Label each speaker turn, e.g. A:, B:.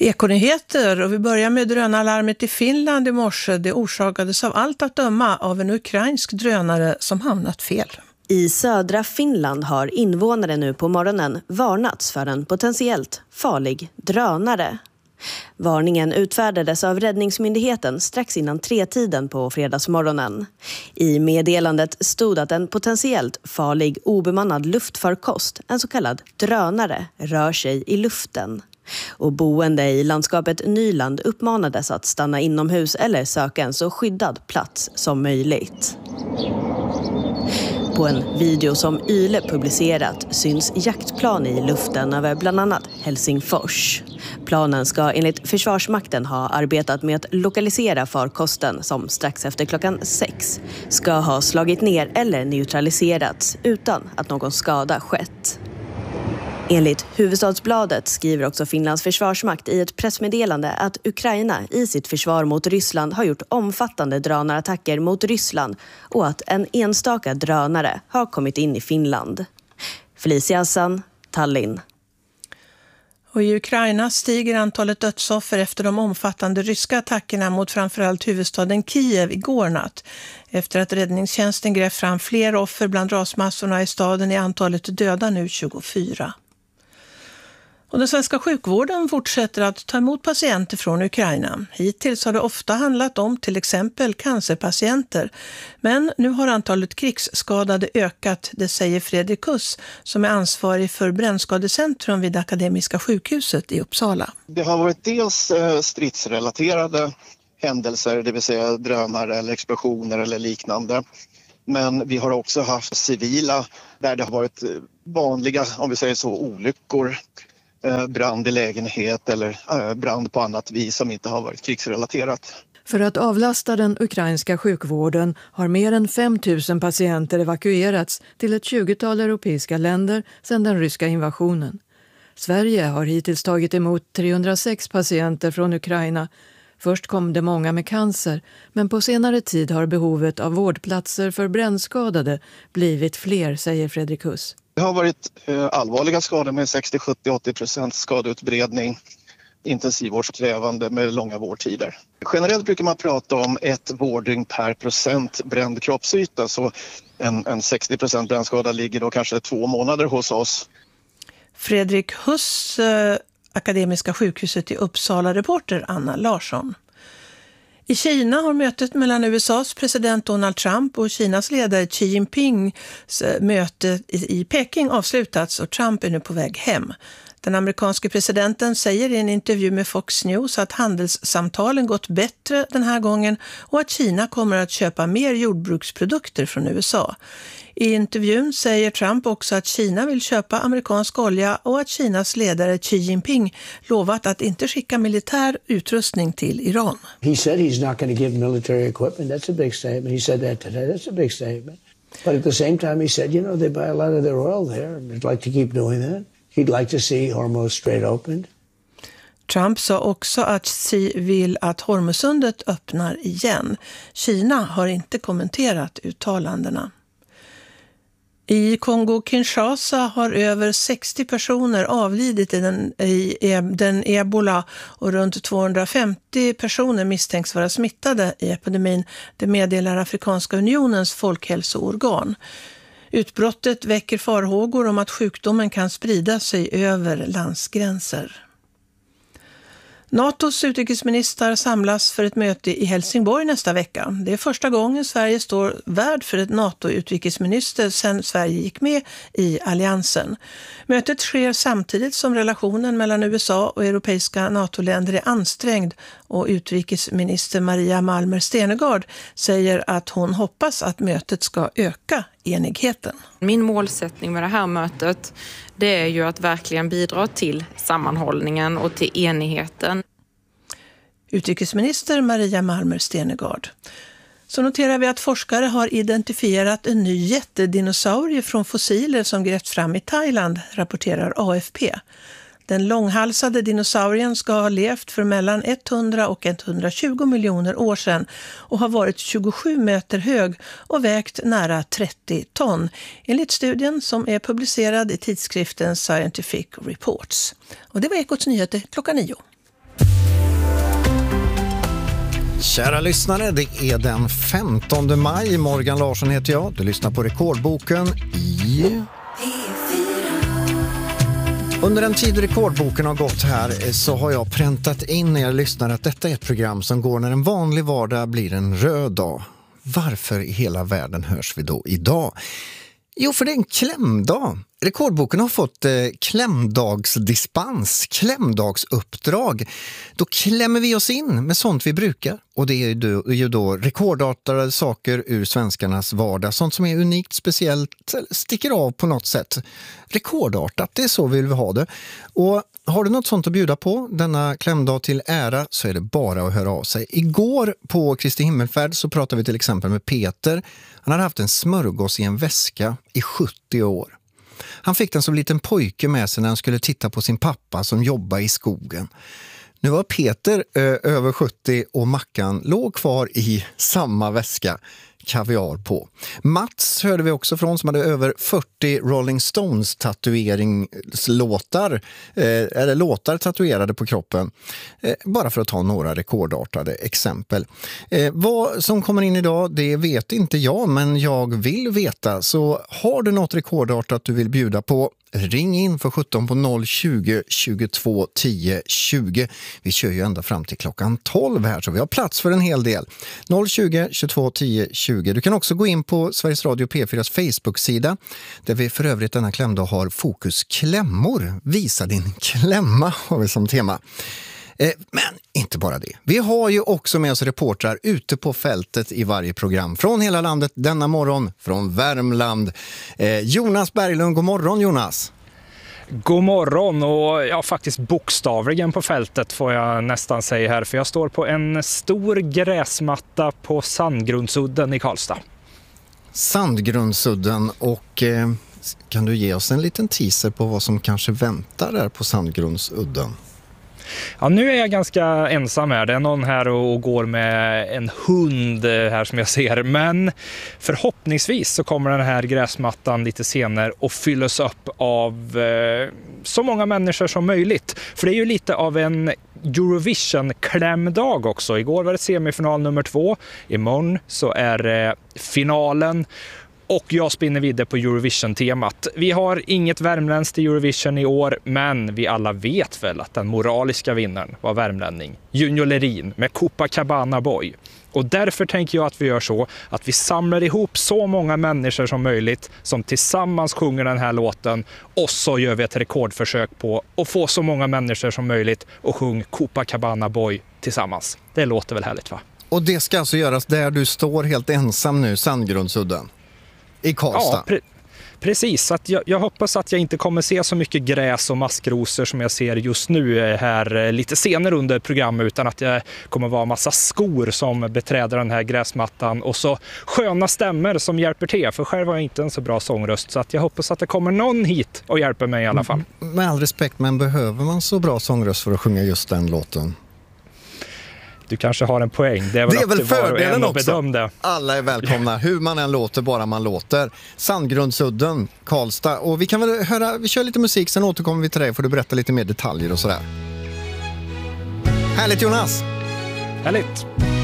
A: Ekonyheter, och vi börjar med drönarlarmet i Finland i morse. Det orsakades av allt att döma av en ukrainsk drönare som hamnat fel.
B: I södra Finland har invånare nu på morgonen varnats för en potentiellt farlig drönare. Varningen utfärdades av räddningsmyndigheten strax innan 3-tiden på fredagsmorgonen. I meddelandet stod att en potentiellt farlig obemannad luftfarkost, en så kallad drönare, rör sig i luften. Och boende i landskapet Nyland uppmanades att stanna inomhus eller söka en så skyddad plats som möjligt. På en video som YLE publicerat syns jaktplan i luften över bland annat Helsingfors. Planen ska enligt Försvarsmakten ha arbetat med att lokalisera farkosten som strax efter klockan 6 ska ha slagit ner eller neutraliserats utan att någon skada skett. Enligt Hufvudstadsbladet skriver också Finlands försvarsmakt i ett pressmeddelande att Ukraina i sitt försvar mot Ryssland har gjort omfattande drönarattacker mot Ryssland och att en enstaka drönare har kommit in i Finland. Felicia Hassan, Tallinn.
A: Och i Ukraina stiger antalet dödsoffer efter de omfattande ryska attackerna mot framförallt huvudstaden Kiev igår natt. Efter att räddningstjänsten grävt fram fler offer bland rasmassorna i staden är antalet döda nu 24. Och den svenska sjukvården fortsätter att ta emot patienter från Ukraina. Hittills har det ofta handlat om till exempel cancerpatienter. Men nu har antalet krigsskadade ökat, det säger Fredrik Huss som är ansvarig för brännskadecentrum vid Akademiska sjukhuset i Uppsala.
C: Det har varit dels stridsrelaterade händelser, det vill säga drönare eller explosioner eller liknande. Men vi har också haft civila där det har varit vanliga, om vi säger så, olyckor. Brand i lägenhet eller brand på annat vis som inte har varit krigsrelaterat.
D: För att avlasta den ukrainska sjukvården har mer än 5 000 patienter evakuerats till ett 20-tal europeiska länder sedan den ryska invasionen. Sverige har hittills tagit emot 306 patienter från Ukraina. Först kom det många med cancer, men på senare tid har behovet av vårdplatser för brännskadade blivit fler, säger Fredrik Huss.
C: Det har varit allvarliga skador med 60-70-80% skadeutbredning, intensivvårdskrävande med långa vårdtider. Generellt brukar man prata om ett vårddygn per procent bränd kroppsyta, så en 60% brännskada ligger då kanske 2 månader hos oss.
A: Fredrik Huss, Akademiska sjukhuset i Uppsala, reporter Anna Larsson. I Kina har mötet mellan USAs president Donald Trump och Kinas ledare Xi Jinpings möte i Peking avslutats och Trump är nu på väg hem. Den amerikanske presidenten säger i en intervju med Fox News att handelssamtalen gått bättre den här gången och att Kina kommer att köpa mer jordbruksprodukter från USA. I intervjun säger Trump också att Kina vill köpa amerikansk olja och att Kinas ledare Xi Jinping lovat att inte skicka militär utrustning till Iran.
E: He said he's not going to give military equipment. That's a big statement. He said that today. That's a big statement. But at the same time he said, you know, they buy a lot of their oil there and they'd like to keep doing that. He'd like to see Hormuz Strait opened.
A: Trump sa också att Xi vill att Hormuzsundet öppnar igen. Kina har inte kommenterat uttalandena. I Kongo-Kinshasa har över 60 personer avlidit i den ebola och runt 250 personer misstänks vara smittade i epidemin. Det meddelar Afrikanska unionens folkhälsoorgan. Utbrottet väcker farhågor om att sjukdomen kan sprida sig över landsgränser. NATOs utrikesministrar samlas för ett möte i Helsingborg nästa vecka. Det är första gången Sverige står värd för ett NATO-utrikesminister sedan Sverige gick med i alliansen. Mötet sker samtidigt som relationen mellan USA och europeiska NATO-länder är ansträngd och utrikesminister Maria Malmer Stenergard säger att hon hoppas att mötet ska öka enigheten.
F: Min målsättning med det här mötet, det är ju att verkligen bidra till sammanhållningen och till enigheten.
A: Utrikesminister Maria Malmer Stenergard. Så noterar vi att forskare har identifierat en ny jättedinosaurie från fossiler som grävt fram i Thailand, rapporterar AFP. Den långhalsade dinosaurien ska ha levt för mellan 100 och 120 miljoner år sedan och har varit 27 meter hög och vägt nära 30 ton, enligt studien som är publicerad i tidskriften Scientific Reports. Och det var Ekots nyheter klockan 9.
G: Kära lyssnare, det är den 15 maj. Morgan Larsson heter jag. Du lyssnar på Rekordboken i... Under den tid Rekordboken har gått här så har jag präntat in er lyssnare att detta är ett program som går när en vanlig vardag blir en röd dag. Varför i hela världen hörs vi då idag? Jo, för det är en klämdag. Rekordboken har fått klämdagsdispens, klämdagsuppdrag. Då klämmer vi oss in med sånt vi brukar. Och det är ju då rekordartade saker ur svenskarnas vardag. Sånt som är unikt, speciellt, sticker av på något sätt. Rekordartat, det är så vi vill ha det. Och har du något sånt att bjuda på denna klämdag till ära så är det bara att höra av sig. Igår på Kristi himmelfärd så pratade vi till exempel med Peter. Han hade haft en smörgås i en väska i 70 år. Han fick den som liten pojke med sig när han skulle titta på sin pappa som jobbar i skogen. Nu var Peter över 70 och mackan låg kvar i samma väska, kaviar på. Mats hörde vi också från som hade över 40 Rolling Stones tatueringslåtar eller låtar tatuerade på kroppen. Bara för att ta några rekordartade exempel. Vad som kommer in idag, det vet inte jag, men jag vill veta. Så har du något rekordartat du vill bjuda på, ring in för 17 på 020 22 10 20. Vi kör ju ända fram till klockan 12 här så vi har plats för en hel del. 020 22 10 20. Du kan också gå in på Sveriges Radio P4s Facebook-sida där vi för övrigt denna klämdag har fokus klämmor. Visa din klämma har vi som tema. Men inte bara det. Vi har ju också med oss reportrar ute på fältet i varje program. Från hela landet denna morgon, från Värmland. Jonas Berglund, god morgon Jonas.
H: God morgon och ja, faktiskt bokstavligen på fältet får jag nästan säga här. För jag står på en stor gräsmatta på Sandgrundsudden i Karlstad.
G: Sandgrundsudden och kan du ge oss en liten teaser på vad som kanske väntar där på Sandgrundsudden?
H: Ja, nu är jag ganska ensam här. Det är någon här och går med en hund här som jag ser. Men förhoppningsvis så kommer den här gräsmattan lite senare och fyllas upp av så många människor som möjligt. För det är ju lite av en Eurovision-klämdag också. Igår var det semifinal nummer 2. Imorgon så är finalen. Och jag spinner vidare på Eurovision-temat. Vi har inget värmländskt i Eurovision i år, men vi alla vet väl att den moraliska vinnaren var värmlänning. Junior Lerin med Copacabana Boy. Och därför tänker jag att vi gör så att vi samlar ihop så många människor som möjligt som tillsammans sjunger den här låten. Och så gör vi ett rekordförsök på att få så många människor som möjligt och sjung Copacabana Boy tillsammans. Det låter väl härligt, va?
G: Och det ska alltså göras där du står helt ensam nu, Sandgrundsudden? I Karlstad.
H: Ja, precis. Att jag hoppas att jag inte kommer se så mycket gräs och maskrosor som jag ser just nu här lite senare under programmet, utan att det kommer vara massa skor som beträder den här gräsmattan och så sköna stämmer som hjälper till. För själv har jag inte en så bra sångröst, så att jag hoppas att det kommer någon hit och hjälper mig i alla fall.
G: Med all respekt, men behöver man så bra sångröst för att sjunga just den låten?
H: Du kanske har en poäng. Det är väl fördelen också.
G: Alla är välkomna, hur man än låter, bara man låter. Sandgrundsudden, Karlstad. Och vi kan väl höra, vi kör lite musik, sen återkommer vi till dig för du berätta lite mer detaljer och sådär. Härligt Jonas!
H: Härligt!